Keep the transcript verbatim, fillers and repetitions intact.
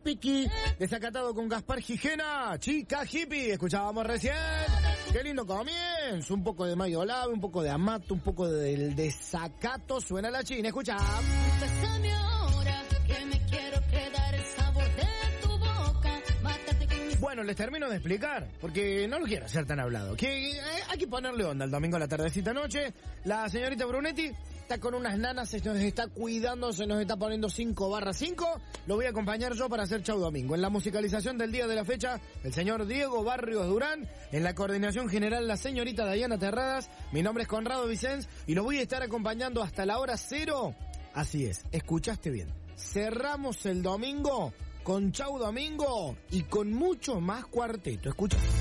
piqui. Desacatado con Gaspar Gijena, chica hippie. Escuchábamos recién. Qué lindo comienzo. Un poco de Mayo Lave, un poco de Amato, un poco del desacato. Suena la China, escucha. Bésame ahora, que me quiero quedar el sabor de tu boca. Mátate con mis... Bueno, les termino de explicar, porque no lo quiero hacer tan hablado. Que eh, hay que ponerle onda el domingo a la tardecita noche. La señorita Brunetti está con unas nanas, se nos está cuidando, se nos está poniendo cinco barra cinco. Lo voy a acompañar yo para hacer Chau Domingo. En la musicalización del día de la fecha, el señor Diego Barrios Durán. En la coordinación general, la señorita Dayana Terradas. Mi nombre es Conrado Vicens y lo voy a estar acompañando hasta la hora cero. Así es, escuchaste bien. Cerramos el domingo con Chau Domingo y con mucho más cuarteto. Escucha.